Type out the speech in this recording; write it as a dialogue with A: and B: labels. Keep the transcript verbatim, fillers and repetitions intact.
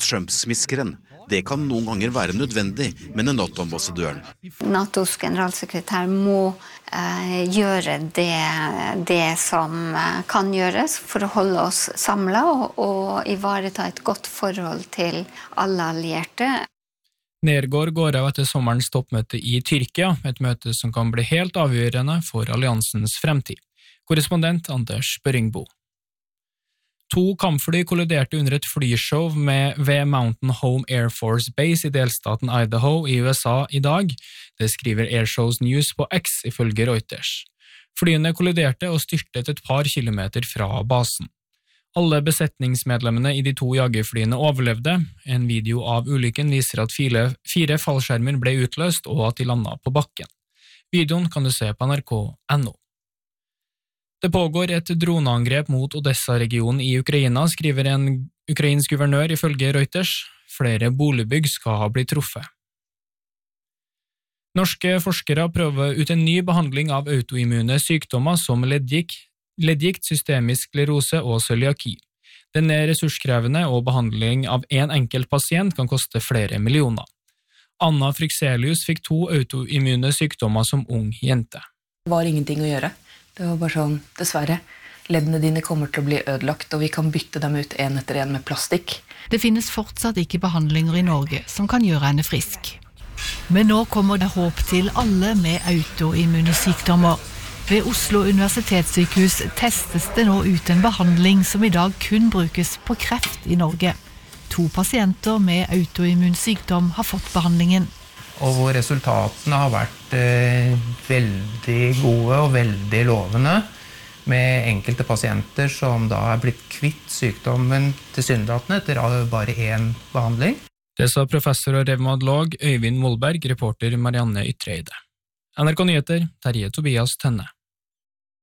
A: Trump-smiskeren. Det kan noen ganger være nødvendig, mener NATO-ambassadøren.
B: NATOs generalsekretær må eh, gjøre det, det som kan gjøres for å holde oss samlet og, og ivareta et godt forhold til alle allierte.
C: Nergård går av etter sommerens toppmøte i Tyrkia, et møte som kan bli helt avgjørende for alliansens fremtid. Korrespondent Anders Børingbo. To kampfly kolliderte under et flyshow med ved Mountain Home Air Force Base i delstaten Idaho i U S A i dag. Det skriver Airshows News på X ifølge Reuters. Flyene kolliderte og styrtet et par kilometer fra basen. Alle besetningsmedlemmene i de to jagerflyene overlevde. En video av ulykken viser at fire, fire fallskjermer ble utløst og at de landet på bakken. Videoen kan du se på N R K punktum N O. Det pågår et droneangrep mot Odessa-regionen i Ukraina, skriver en ukrainsk guvernør ifølge Reuters. Flere boligbygg skal ha blitt truffet. Norske forskere prøver ut en ny behandling av autoimmune sykdommer som leddgikt, leddgikt, systemisk sklerose og cøliaki. Den er ressurskrevende, og behandling av en enkelt pasient kan koste flere millioner. Anna Fryxelius fikk to autoimmune sykdommer som ung jente.
D: Det var ingenting å gjøre. Det var bare sånn, dessverre, leddene dine kommer til å bli ødelagt, og vi kan bytte dem ut en etter en med plastikk.
E: Det finnes fortsatt ikke behandlinger i Norge som kan gjøre henne frisk. Men nå kommer det håp til alle med autoimmune sykdommer. Ved Oslo universitetssykehus testes det nå ut en behandling som i dag kun brukes på kreft i Norge. To pasienter med autoimmun sykdom har fått behandlingen.
F: Og hvor resultatene har vært eh, veldig gode og veldig lovende, med enkelte pasienter som da er blitt kvitt sykdommen tilsynelatende etter bare én behandling.
C: Det sa professor og revmatolog Øyvind Molberg, reporter Marianne Ytreide. N R K Nyheter, Terje Tobias Tønne.